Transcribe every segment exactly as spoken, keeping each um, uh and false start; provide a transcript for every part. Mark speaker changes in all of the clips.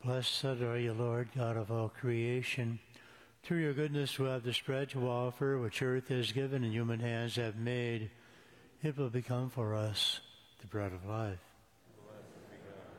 Speaker 1: Blessed are you, Lord, God of all creation. Through your goodness we have this bread to offer, which earth has given and human hands have made. It will become for us the bread of life.
Speaker 2: Blessed be God.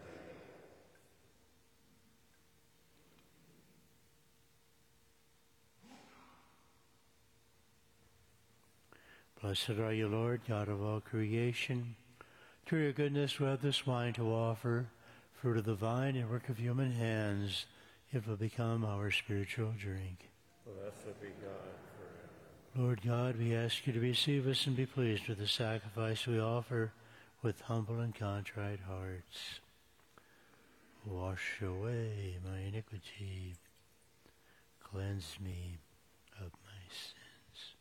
Speaker 1: Blessed are you, Lord, God of all creation. Through your goodness we have this wine to offer, fruit of the vine and work of human hands. It will become our spiritual drink.
Speaker 2: Blessed be God forever.
Speaker 1: Lord God, we ask you to receive us and be pleased with the sacrifice we offer with humble and contrite hearts. Wash away my iniquity. Cleanse me of my sins.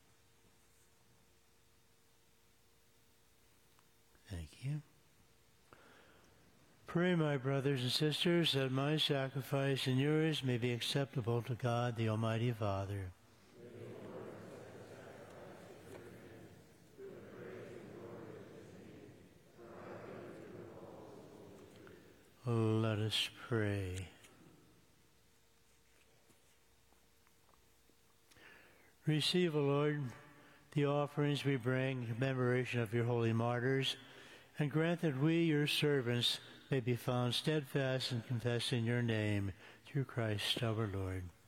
Speaker 1: Thank you. Pray, my brothers and sisters, that my sacrifice and yours may be acceptable to God, the Almighty Father. Let us pray. Receive, O Lord, the offerings we bring in commemoration of your holy martyrs, and grant that we, your servants, may be found steadfast in confessing your name through Christ our Lord.